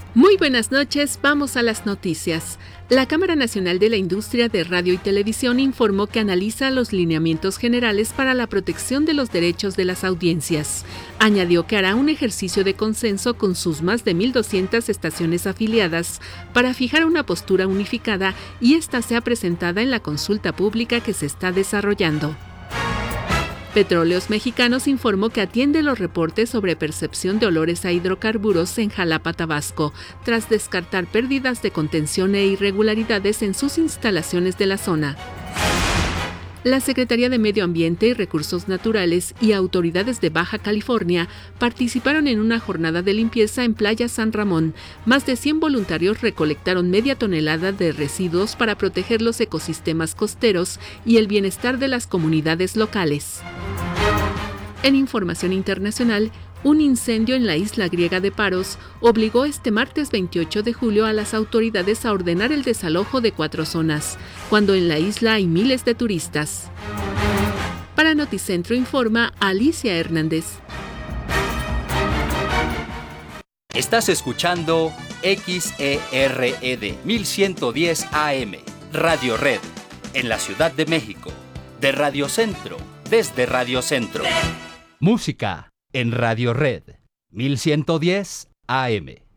Muy buenas noches, vamos a las noticias. La Cámara Nacional de la Industria de Radio y Televisión informó que analiza los lineamientos generales para la protección de los derechos de las audiencias. Añadió que hará un ejercicio de consenso con sus más de 1,200 estaciones afiliadas para fijar una postura unificada y esta sea presentada en la consulta pública que se está desarrollando. Petróleos Mexicanos informó que atiende los reportes sobre percepción de olores a hidrocarburos en Jalapa, Tabasco, tras descartar pérdidas de contención e irregularidades en sus instalaciones de la zona. La Secretaría de Medio Ambiente y Recursos Naturales y autoridades de Baja California participaron en una jornada de limpieza en Playa San Ramón. Más de 100 voluntarios recolectaron media tonelada de residuos para proteger los ecosistemas costeros y el bienestar de las comunidades locales. En información internacional, un incendio en la isla griega de Paros obligó este martes 28 de julio a las autoridades a ordenar el desalojo de 4 zonas, cuando en la isla hay miles de turistas. Para Noticentro informa Alicia Hernández. Estás escuchando XERED 1110 AM, Radio Red, en la Ciudad de México, de Radio Centro, desde Radio Centro. Música en Radio Red 1110 AM.